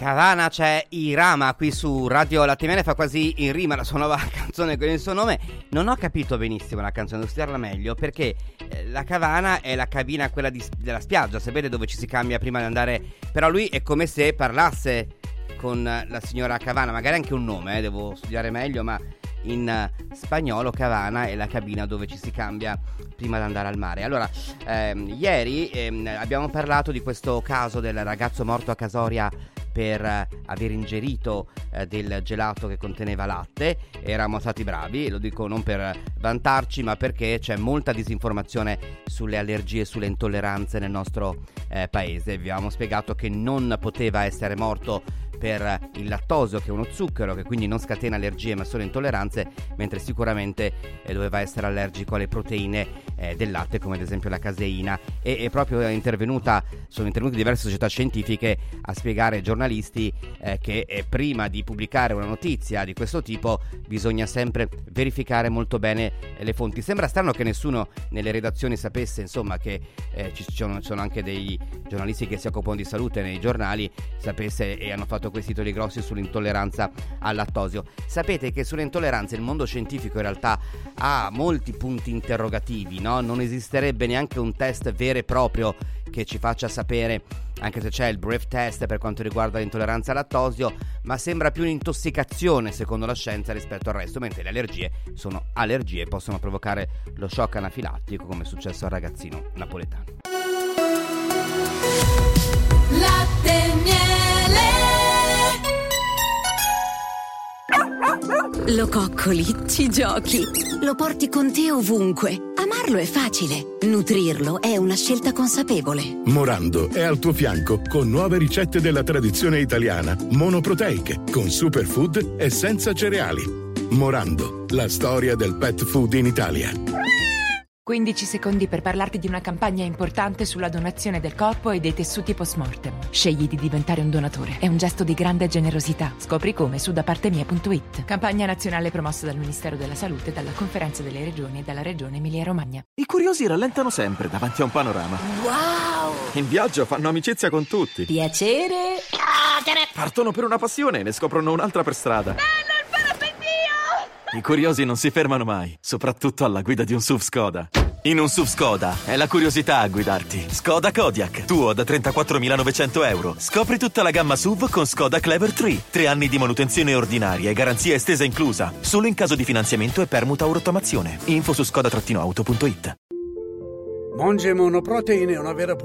Cavana c'è Irama qui su Radio Latte Miele, fa quasi in rima la sua nuova canzone con il suo nome. Non ho capito benissimo la canzone, devo studiarla meglio, perché la Cavana è la cabina quella della spiaggia, sapete, dove ci si cambia prima di andare. Però lui è come se parlasse con la signora Cavana, magari anche un nome, devo studiare meglio, ma in spagnolo Cavana è la cabina dove ci si cambia prima di andare al mare. Allora, ieri abbiamo parlato di questo caso del ragazzo morto a Casoria per aver ingerito del gelato che conteneva latte. Eravamo stati bravi, lo dico non per vantarci, ma perché c'è molta disinformazione sulle allergie e sulle intolleranze nel nostro paese. Vi avevamo spiegato che non poteva essere morto per il lattosio, che è uno zucchero che quindi non scatena allergie ma solo intolleranze, mentre sicuramente doveva essere allergico alle proteine del latte, come ad esempio la caseina. E è proprio sono intervenute diverse società scientifiche a spiegare ai giornalisti che prima di pubblicare una notizia di questo tipo bisogna sempre verificare molto bene le fonti. Sembra strano che nessuno nelle redazioni sapesse, insomma, che ci sono anche dei giornalisti che si occupano di salute nei giornali, sapesse, e hanno fatto questi titoli grossi sull'intolleranza al lattosio. Sapete che sulle intolleranze il mondo scientifico in realtà ha molti punti interrogativi, no? Non esisterebbe neanche un test vero e proprio che ci faccia sapere, anche se c'è il breath test per quanto riguarda l'intolleranza al lattosio, ma sembra più un'intossicazione secondo la scienza rispetto al resto, mentre le allergie sono allergie e possono provocare lo shock anafilattico, come è successo al ragazzino napoletano. Latte Miele. Lo coccoli, ci giochi, lo porti con te ovunque. Amarlo è facile, nutrirlo è una scelta consapevole. Morando è al tuo fianco con nuove ricette della tradizione italiana, monoproteiche, con superfood e senza cereali. Morando, la storia del pet food in Italia. 15 secondi per parlarti di una campagna importante sulla donazione del corpo e dei tessuti post-mortem. Scegli di diventare un donatore. È un gesto di grande generosità. Scopri come su dapartemia.it. Campagna nazionale promossa dal Ministero della Salute, dalla Conferenza delle Regioni e dalla Regione Emilia-Romagna. I curiosi rallentano sempre davanti a un panorama. Wow! In viaggio fanno amicizia con tutti. Piacere. Partono per una passione e ne scoprono un'altra per strada. Bello il parapendio! I curiosi non si fermano mai, soprattutto alla guida di un SUV Skoda. In un SUV Skoda è la curiosità a guidarti. Skoda Kodiaq, tuo da 34.900 euro. Scopri tutta la gamma SUV con Skoda Clever 3. 3 anni di manutenzione ordinaria e garanzia estesa inclusa. Solo in caso di finanziamento e permuta o rottamazione. Info su skoda-auto.it. Monge Monoprotein è una vera